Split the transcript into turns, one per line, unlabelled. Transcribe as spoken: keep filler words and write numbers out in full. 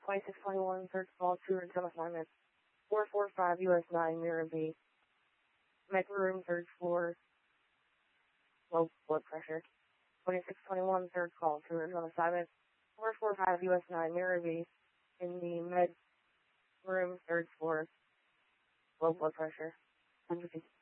twenty-six twenty-one, third call, tour to assignment. four four five U S nine, Mirror B. Make room, third floor. Low blood pressure. twenty-six twenty-one, third call, tour on assignment. four four five U S nine, Mirror B. In the med room, third floor. Low blood pressure. one fifty.